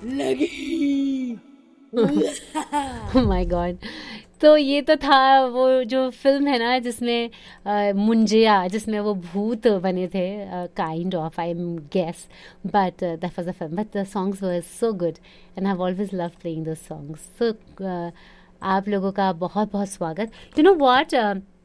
लगी। My God. तो ये तो था वो जो फिल्म है ना जिसमें मुंजिया, जिसमें वो भूत बने थे, kind of, I am guess, but that was a film, but the songs were so good and I have always love playing those songs. सो आप लोगों का बहुत बहुत स्वागत। यू नो व्हाट,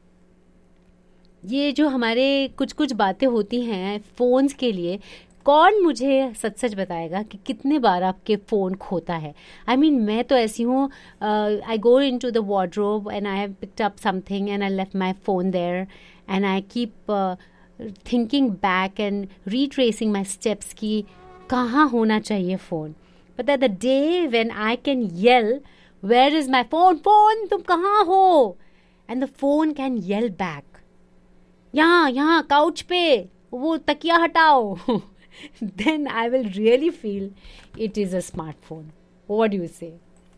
ये जो हमारे कुछ कुछ बातें होती हैं फ़ोन्स के लिए, कौन मुझे सच सच बताएगा कि कितने बार आपके फ़ोन खोता है? आई मीन मैं तो ऐसी हूँ, आई गो इन to the wardrobe and I have picked up something and I left my phone there and I keep thinking back and retracing my steps कि कहाँ होना चाहिए phone. But at the day when I can L, where is my phone, phone तुम कहाँ हो? And the phone can L back, यहाँ यहाँ couch पे, वो तकिया हटाओ। Then I will really feel it is a smartphone. What do you से?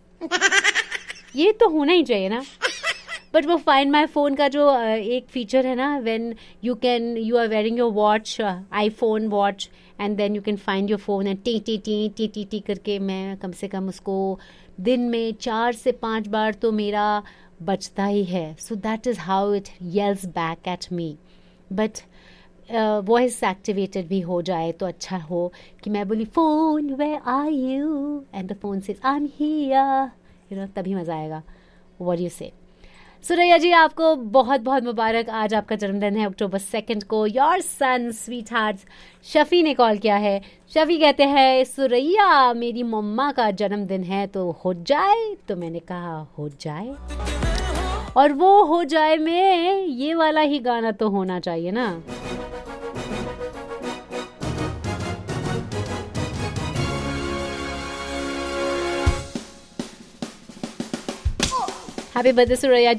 ये तो होना ही चाहिए ना। बट वो फाइंड माई फोन का जो एक फीचर है ना, when you are wearing your watch, iPhone watch, and then you can find your phone and T T T T T T करके, मैं कम से कम उसको दिन में 4 से 5 बार तो मेरा बचता ही है। So that is how it येल्स back at me. But voice activated भी हो जाए तो अच्छा हो कि मैं बोली phone where are you and the phone says I am here, you know, तभी मज़ा आएगा। व्हाट यू से? सुरैया जी, आपको बहुत बहुत मुबारक। आज आपका जन्मदिन है अक्टूबर 2 को। Your son sweet heart Shafi ने कॉल किया है। शफी कहते हैं सुरैया मेरी मम्मा का जन्मदिन है तो हो जाए। तो मैंने कहा हो जाए, और वो हो जाए में ये वाला ही गाना तो होना चाहिए ना। Happy birthday Suraiya